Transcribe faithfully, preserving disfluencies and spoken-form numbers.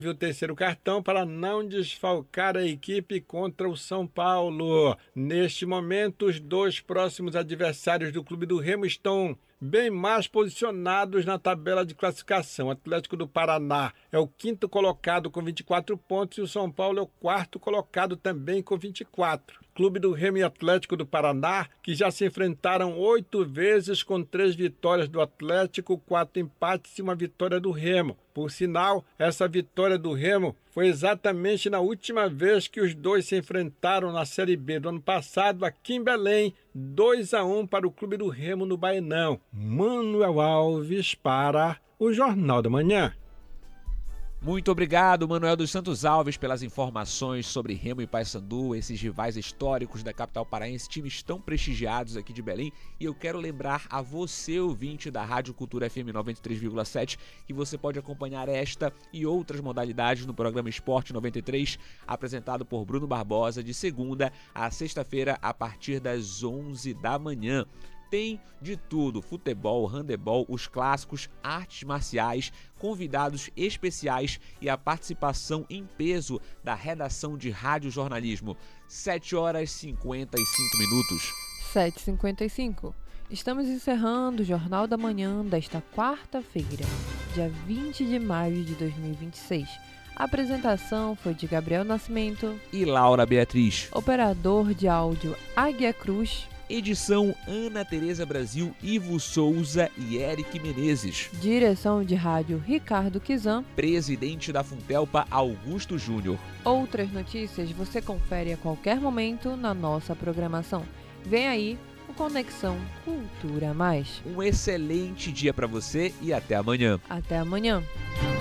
o terceiro cartão para não desfalcar a equipe contra o São Paulo. Neste momento, os dois próximos adversários do Clube do Remo estão bem mais posicionados na tabela de classificação. O Atlético do Paraná é o quinto colocado com vinte e quatro pontos e o São Paulo é o quarto colocado também com vinte e quatro. Clube do Remo e Atlético do Paraná, que já se enfrentaram oito vezes com três vitórias do Atlético, quatro empates e uma vitória do Remo. Por sinal, essa vitória do Remo foi exatamente na última vez que os dois se enfrentaram na Série B do ano passado, aqui em Belém, dois a um para o Clube do Remo no Baenão. Manuel Alves para o Jornal da Manhã. Muito obrigado, Manuel dos Santos Alves, pelas informações sobre Remo e Paysandu, esses rivais históricos da capital paraense, times tão prestigiados aqui de Belém. E eu quero lembrar a você, ouvinte da Rádio Cultura F M noventa e três vírgula sete, que você pode acompanhar esta e outras modalidades no programa Esporte noventa e três, apresentado por Bruno Barbosa, de segunda a sexta-feira, a partir das onze da manhã. Tem de tudo: futebol, handebol, os clássicos, artes marciais, convidados especiais e a participação em peso da redação de radiojornalismo. sete horas e cinquenta e cinco minutos. sete e cinquenta e cinco. Estamos encerrando o Jornal da Manhã desta quarta-feira, dia vinte de maio de dois mil e vinte e seis. A apresentação foi de Gabriel Nascimento e Laura Beatriz. Operador de áudio Águia Cruz. Edição Ana Tereza Brasil, Ivo Souza e Eric Menezes. Direção de rádio Ricardo Kizan. Presidente da Funtelpa, Augusto Júnior. Outras notícias você confere a qualquer momento na nossa programação. Vem aí o Conexão Cultura Mais. Um excelente dia para você e até amanhã. Até amanhã.